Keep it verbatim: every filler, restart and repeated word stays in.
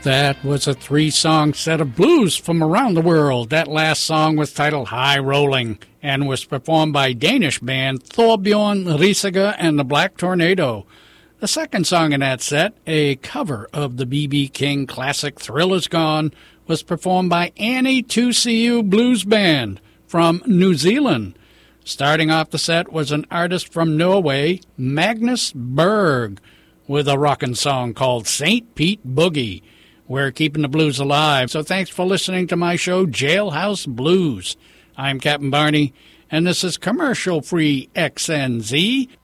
That was a three-song set of blues from around the world. That last song was titled High Rolling and was performed by Danish band Thorbjorn Risager and the Black Tornado. The second song in that set, a cover of the B B King classic Thriller's Gone, was performed by Annie two C U Blues Band from New Zealand. Starting off the set was an artist from Norway, Magnus Berg, with a rockin' song called Saint Pete Boogie. We're keeping the blues alive, so thanks for listening to my show, Jailhouse Blues. I'm Captain Barney, and this is commercial-free X N Z,